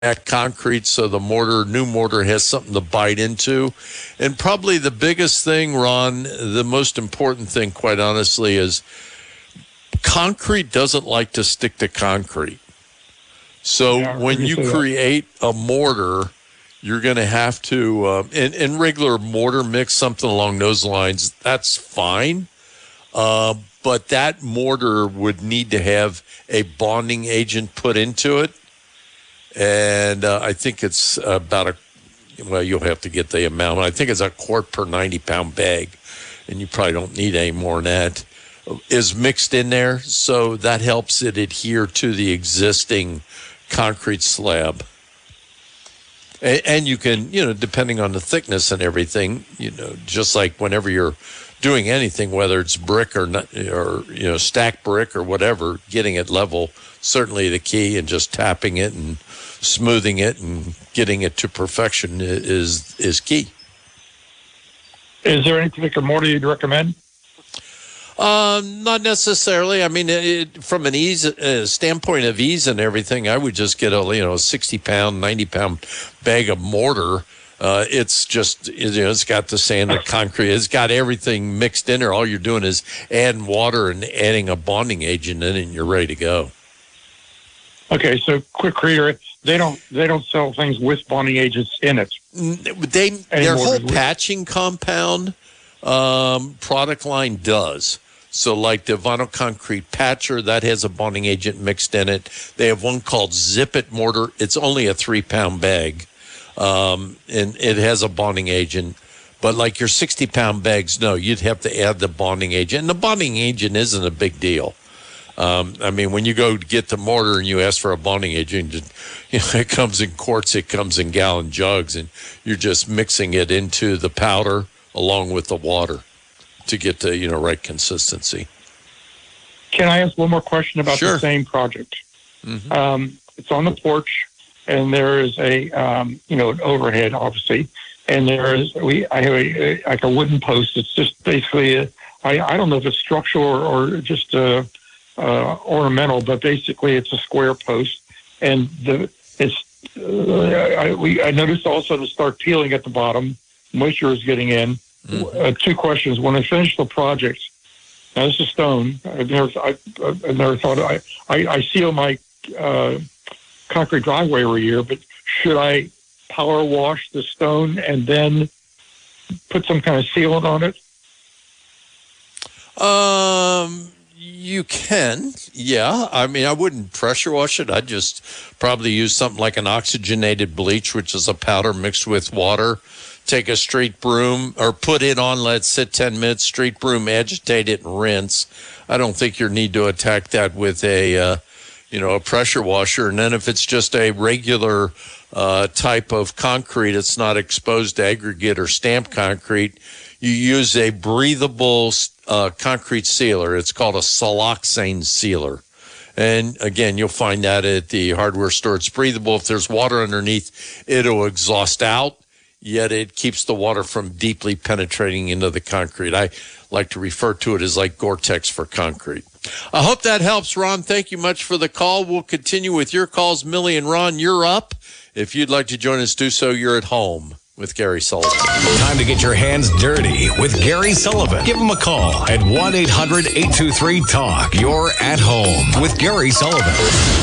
that concrete so the new mortar has something to bite into. And probably the biggest thing, Ron, the most important thing, quite honestly, is concrete doesn't like to stick to concrete. So when you create a mortar, you're going to have to, in regular mortar mix, something along those lines, that's fine. But that mortar would need to have a bonding agent put into it. And I think it's about you'll have to get the amount. I think it's a quart per 90-pound bag, and you probably don't need any more than that, is mixed in there. So that helps it adhere to the existing concrete slab. And you can, depending on the thickness and everything, just like whenever you're doing anything, whether it's brick or stacked brick or whatever, getting it level, certainly the key, and just tapping it and smoothing it and getting it to perfection is key. Is there any particular mortar you'd recommend? Not necessarily. I mean, from an standpoint of ease and everything, I would just get a 60-pound, 90-pound bag of mortar. It's just, it's got the sand, the concrete, it's got everything mixed in there. All you're doing is adding water and adding a bonding agent in it, and you're ready to go. Okay, so quick reader, they don't sell things with bonding agents in it. Their whole patching compound product line does. So like the vinyl concrete patcher, that has a bonding agent mixed in it. They have one called Zip It mortar. It's only a 3-pound bag. And it has a bonding agent. But like your 60-pound bags, no, you'd have to add the bonding agent. And the bonding agent isn't a big deal. When you go to get the mortar and you ask for a bonding agent, it comes in quarts, it comes in gallon jugs, and you're just mixing it into the powder along with the water to get the right consistency. Can I ask one more question about Sure. the same project? Mm-hmm. It's on the porch, and there is a an overhead, obviously, and I have like a wooden post. It's just basically I don't know if it's structural or just ornamental, but basically it's a square post, and I noticed also to start peeling at the bottom. Moisture is getting in. Mm-hmm. Two questions. When I finish the project, now this is stone. I've never thought. I seal my concrete driveway every year, but should I power wash the stone and then put some kind of sealant on it? You can, yeah. I wouldn't pressure wash it. I'd just probably use something like an oxygenated bleach, which is a powder mixed with water. Take a street broom or put it on, let it sit 10 minutes, street broom, agitate it, and rinse. I don't think you need to attack that with a pressure washer. And then if it's just a regular type of concrete, it's not exposed to aggregate or stamped concrete, you use a breathable concrete sealer. It's called a siloxane sealer. And again, you'll find that at the hardware store. It's breathable. If there's water underneath, it'll exhaust out, yet it keeps the water from deeply penetrating into the concrete. I like to refer to it as like Gore-Tex for concrete. I hope that helps, Ron. Thank you much for the call. We'll continue with your calls. Millie and Ron, you're up. If you'd like to join us, do so. You're at home with Gary Sullivan. Time to get your hands dirty with Gary Sullivan. Give him a call at 1-800-823-TALK. You're at home with Gary Sullivan.